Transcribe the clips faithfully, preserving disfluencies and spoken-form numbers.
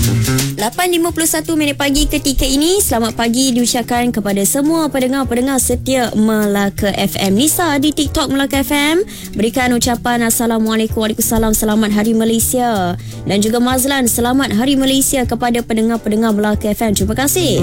lapan lima puluh satu minit pagi ketika ini. Selamat pagi diucapkan kepada semua pendengar-pendengar setia Melaka F M. Nisa di TikTok Melaka F M berikan ucapan Assalamualaikum, Waalaikumsalam, selamat Hari Malaysia. Dan juga Mazlan, selamat Hari Malaysia kepada pendengar-pendengar Melaka F M. Terima kasih.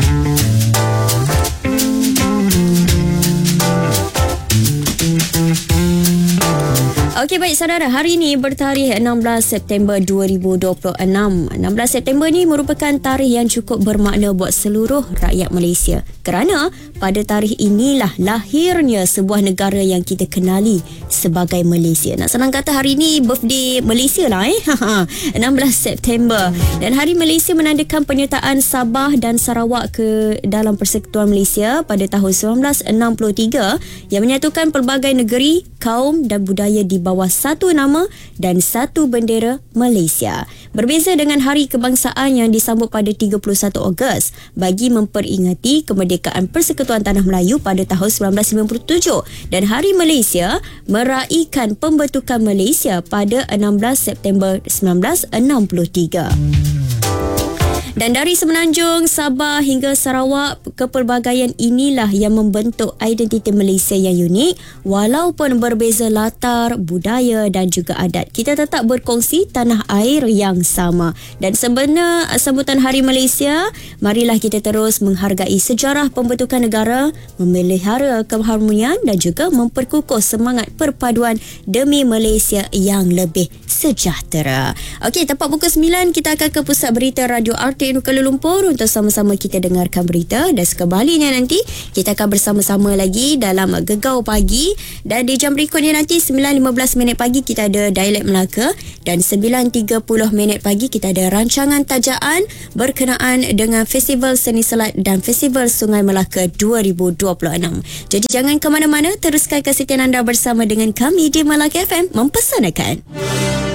Okey, baik saudara, hari ini bertarikh enam belas September dua ribu dua puluh enam. enam belas September ni merupakan tarikh yang cukup bermakna buat seluruh rakyat Malaysia. Kerana pada tarikh inilah lahirnya sebuah negara yang kita kenali sebagai Malaysia. Nak senang kata, hari ini birthday Malaysia lah eh. enam belas September. Dan Hari Malaysia menandakan penyertaan Sabah dan Sarawak ke dalam Persekutuan Malaysia pada tahun sembilan belas enam puluh tiga yang menyatukan pelbagai negeri, kaum dan budaya di bawah satu nama dan satu bendera Malaysia. Berbeza dengan Hari Kebangsaan yang disambut pada tiga puluh satu Ogos bagi memperingati kemerdekaan Persekutuan Tanah Melayu pada tahun sembilan belas sembilan puluh tujuh, dan Hari Malaysia meraihkan pembentukan Malaysia pada enam belas September sembilan belas enam puluh tiga. Dan dari Semenanjung, Sabah hingga Sarawak, kepelbagaian inilah yang membentuk identiti Malaysia yang unik. Walaupun berbeza latar, budaya dan juga adat, kita tetap berkongsi tanah air yang sama. Dan sebenar sambutan Hari Malaysia, marilah kita terus menghargai sejarah pembentukan negara, memelihara keharmonian dan juga memperkukuh semangat perpaduan demi Malaysia yang lebih sejahtera. Okey, tepat pukul sembilan kita akan ke Pusat Berita Radio R T Kuala Lumpur untuk sama-sama kita dengarkan berita, dan sekembalinya nanti kita akan bersama-sama lagi dalam Gegau Pagi. Dan di jam berikutnya nanti sembilan lima belas minit pagi kita ada Dialek Melaka, dan sembilan tiga puluh minit pagi kita ada rancangan tajaan berkenaan dengan Festival Seni Selat dan Festival Sungai Melaka dua ribu dua puluh enam. Jadi jangan ke mana-mana, teruskan kesetiaan anda bersama dengan kami di Melaka F M mempesanakan.